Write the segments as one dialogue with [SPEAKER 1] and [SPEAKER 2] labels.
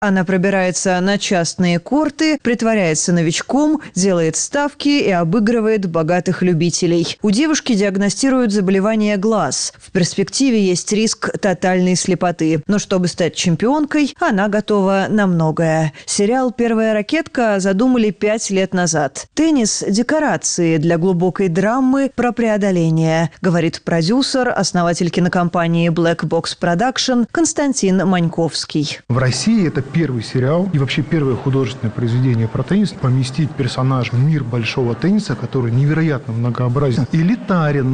[SPEAKER 1] Она пробирается на частные корты, притворяется новичком, делает ставки и обыгрывает богатых любителей. У девушки диагностируют заболевание глаз. В перспективе есть риск тотальной слепоты. Но чтобы стать чемпионкой, она готова на многое. Сериал «Первая ракетка» задумали 5 лет назад. Теннис – декорации для глубокой драмы про преодоление, говорит продюсер, основатель кинокомпании Black Box Production Константин Маньковский.
[SPEAKER 2] В России это первый сериал и вообще первое художественное произведение про теннис. Поместить персонаж в мир большого тенниса, который невероятно многообразен, элитарен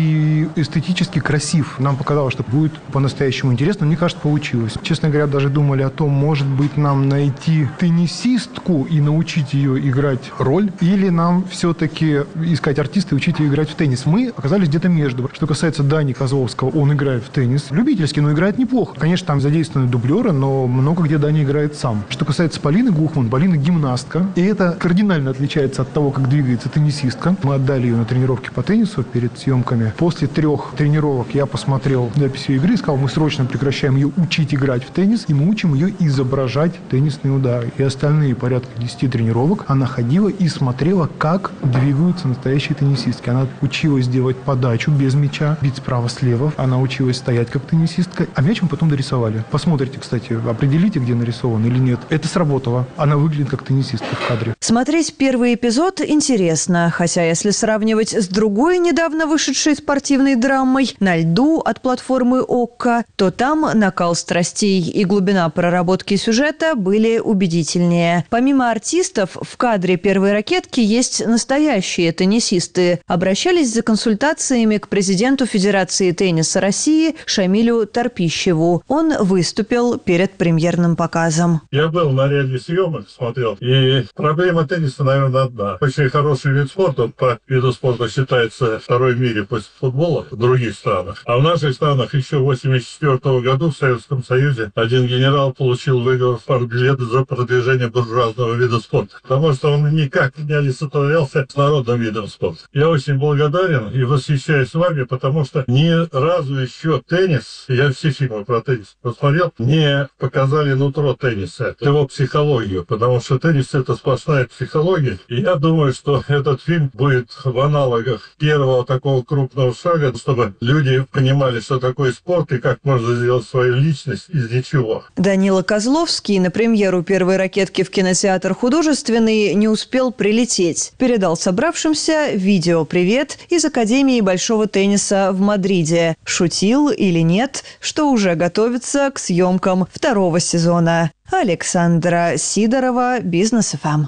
[SPEAKER 2] и эстетически красив. Нам показалось, что будет по-настоящему интересно. Мне кажется, получилось. Честно говоря, даже думали о том, может быть, нам найти теннисистку и научить ее играть роль, или нам все-таки искать артиста и учить ее играть в теннис. Мы оказались где-то между. Что касается Дани Козловского, он играет в теннис. Любительский, но играет неплохо. Конечно, там задействованы дублеры, но много где Даня играет сам. Что касается Полины Гухман, Полина гимнастка. И это кардинально отличается от того, как двигается теннисистка. Мы отдали ее на тренировки по теннису перед съемками. После 3 тренировок я посмотрел запись ее игры и сказал, мы срочно прекращаем ее учить играть в теннис, и мы учим ее изображать теннисные удары. И остальные порядка 10 тренировок она ходила и смотрела, как двигаются настоящие теннисистки. Она училась делать подачу без мяча, бить справа-слева. Она училась стоять как теннисистка, а мяч мы потом дорисовали. Посмотрите, кстати, определите, где нарисован или нет. Это сработало. Она выглядит как теннисистка в кадре.
[SPEAKER 1] Смотреть первый эпизод интересно, хотя если сравнивать с другой недавно вышедшей спортивной драмой «На льду» от платформы ОККО, то там накал страстей и глубина проработки сюжета были убедительнее. Помимо артистов, в кадре «Первой ракетки» есть настоящие теннисисты. Обращались за консультациями к президенту Федерации тенниса России Шамилю Торпищеву. Он выступил перед премьерным показом.
[SPEAKER 3] Я был на ряде съемок, смотрел, и проблема тенниса, наверное, одна. Очень хороший вид спорта, по виду спорта считается второй в мире после футбола в других странах. А в наших странах еще в 1984 году в Советском Союзе один генерал получил выговор в пару-лет за продвижение буржуазного вида спорта, потому что он никак не олицетворялся с народным видом спорта. Я очень благодарен и восхищаюсь вами, потому что ни разу еще теннис, я все фильмы про теннис посмотрел, не показали нутро тенниса, его психологию, потому что теннис — это сплошная психология. И я думаю, что этот фильм будет в аналогах первого такого крупного шага, чтобы люди понимали, что такое спорт и как можно сделать свою личность из ничего.
[SPEAKER 1] Данила Козловский на премьеру «Первой ракетки» в кинотеатр «Художественный» не успел прилететь. Передал собравшимся видео-привет из Академии большого тенниса в Мадриде. Шутил или нет, что уже готовится к съемкам 2-го сезона. Александра Сидорова, Бизнес ФМ.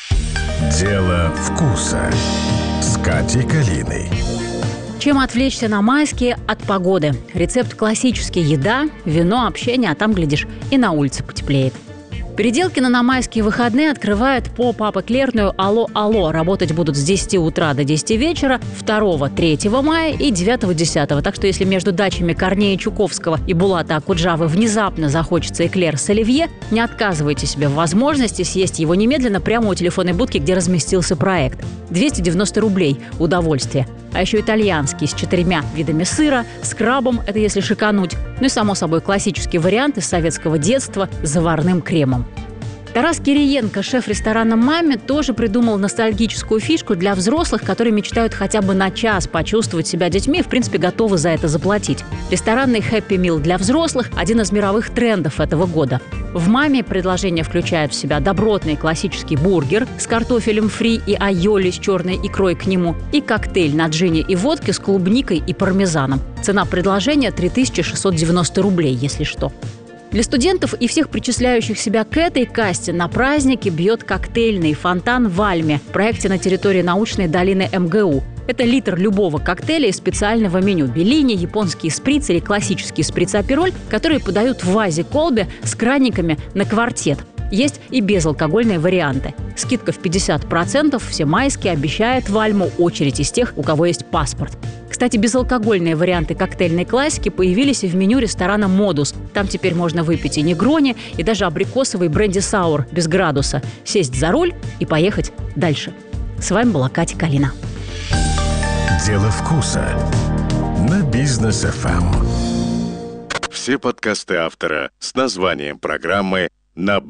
[SPEAKER 4] Дело вкуса с Катей Калиной.
[SPEAKER 5] Чем отвлечься на майские от погоды? Рецепт классический: еда, вино, общение, а там, глядишь, и на улице потеплеет. Переделкино на майские выходные открывает поп-ап эклерную «Алло-Алло». Работать будут с 10 утра до 10 вечера 2-3 мая и 9-10. Так что если между дачами Корнея Чуковского и Булата Акуджавы внезапно захочется эклер с оливье, не отказывайте себе в возможности съесть его немедленно прямо у телефонной будки, где разместился проект. 290 рублей – удовольствие. А еще итальянский с 4 видами сыра, с крабом – это если шикануть. Ну и, само собой, классический вариант из советского детства с заварным кремом. Тарас Кириенко, шеф ресторана «Маме», тоже придумал ностальгическую фишку для взрослых, которые мечтают хотя бы на час почувствовать себя детьми и, в принципе, готовы за это заплатить. Ресторанный «Хэппи Мил» для взрослых – один из мировых трендов этого года. В «Маме» предложение включает в себя добротный классический бургер с картофелем фри и айолли с черной икрой к нему и коктейль на джине и водке с клубникой и пармезаном. Цена предложения – 3690 рублей, если что. Для студентов и всех причисляющих себя к этой касте на празднике бьет коктейльный фонтан в Альме, проекте на территории научной долины МГУ. Это литр любого коктейля из специального меню: беллини, японский сприц или классический сприц-апероль, которые подают в вазе-колбе с краниками на квартет. Есть и безалкогольные варианты. Скидка в 50%, все майские, обещает в Альму очередь из тех, у кого есть паспорт. Кстати, безалкогольные варианты коктейльной классики появились и в меню ресторана «Модус». Там теперь можно выпить и негрони, и даже абрикосовый бренди-саур без градуса, сесть за руль и поехать дальше. С вами была Катя Калина.
[SPEAKER 4] Дело вкуса на Бизнес ФМ. Все подкасты автора с названием программы на